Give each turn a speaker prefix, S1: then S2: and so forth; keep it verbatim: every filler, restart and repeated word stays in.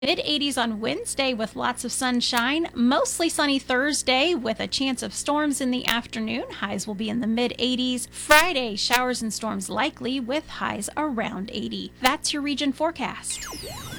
S1: Mid eighties on Wednesday with lots of sunshine. Mostly sunny Thursday with a chance of storms in the afternoon. Highs will be in the mid eighties. Friday, showers and storms likely with highs around eighty. That's your region forecast.